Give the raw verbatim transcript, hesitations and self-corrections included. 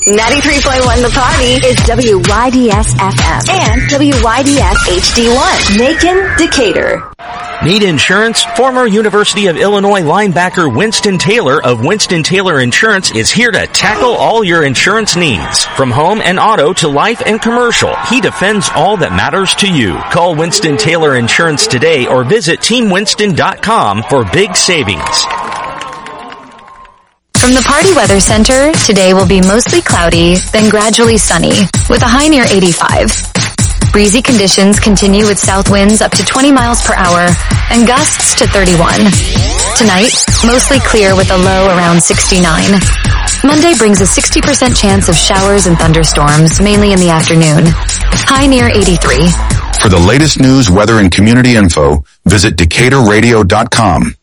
ninety-three point one The Party is W Y D S F M and W Y D S H D one. Macon, Decatur. Need insurance? Former University of Illinois linebacker Winston Taylor of Winston Taylor Insurance is here to tackle all your insurance needs. From home and auto to life and commercial, he defends all that matters to you. Call Winston Taylor Insurance today or visit team winston dot com for big savings. From the Party Weather Center, today will be mostly cloudy, then gradually sunny, with a high near eighty-five. Breezy conditions continue with south winds up to twenty miles per hour and gusts to thirty-one. Tonight, mostly clear with a low around sixty-nine. Monday brings a sixty percent chance of showers and thunderstorms, mainly in the afternoon. High near eighty-three. For the latest news, weather, and community info, visit Decatur Radio dot com.